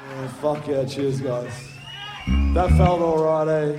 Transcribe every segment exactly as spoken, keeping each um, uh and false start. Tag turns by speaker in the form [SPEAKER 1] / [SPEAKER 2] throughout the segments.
[SPEAKER 1] Yeah, fuck yeah, cheers guys. That felt alright, eh?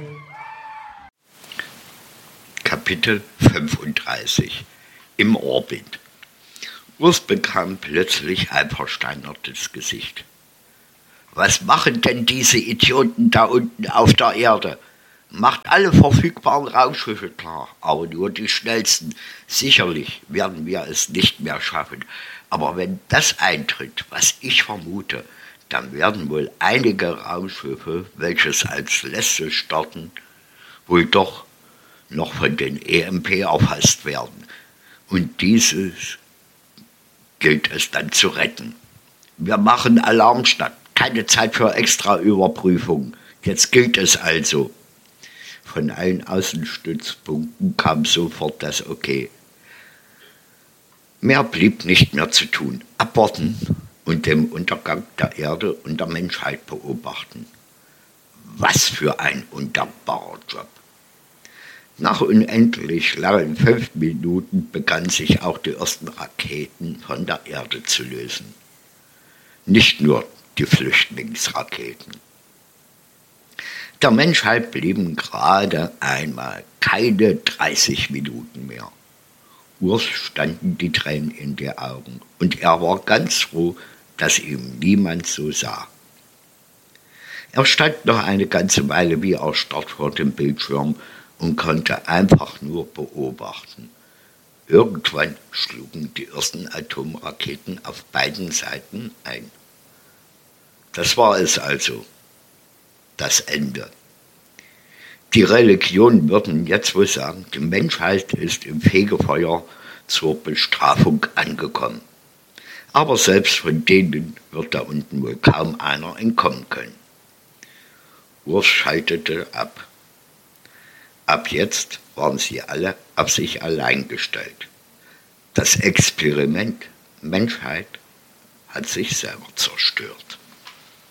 [SPEAKER 2] Kapitel fünfunddreißig. Im Orbit. Urs bekam plötzlich ein versteinertes Gesicht. Was machen denn diese Idioten da unten auf der Erde? Macht alle verfügbaren Raumschiffe klar, aber nur die schnellsten. Sicherlich werden wir es nicht mehr schaffen. Aber wenn das eintritt, was ich vermute, dann werden wohl einige Raumschiffe, welches als letztes starten, wohl doch noch von den E M P erfasst werden. Und dieses gilt es dann zu retten. Wir machen Alarmstand, keine Zeit für extra Überprüfungen. Jetzt gilt es also. Von allen Außenstützpunkten kam sofort das Okay. Mehr blieb nicht mehr zu tun. Abwarten und den Untergang der Erde und der Menschheit beobachten. Was für ein undankbarer Job. Nach unendlich langen fünf Minuten begannen sich auch die ersten Raketen von der Erde zu lösen. Nicht nur die Flüchtlingsraketen. Der Menschheit blieben gerade einmal keine dreißig Minuten mehr. Urs standen die Tränen in den Augen und er war ganz froh, dass ihm niemand so sah. Er stand noch eine ganze Weile wie erstarrt vor dem Bildschirm und konnte einfach nur beobachten. Irgendwann schlugen die ersten Atomraketen auf beiden Seiten ein. Das war es also. Das Ende. Die Religionen würden jetzt wohl sagen, die Menschheit ist im Fegefeuer zur Bestrafung angekommen. Aber selbst von denen wird da unten wohl kaum einer entkommen können. Urs schaltete ab. Ab jetzt waren sie alle auf sich allein gestellt. Das Experiment Menschheit hat sich selber zerstört.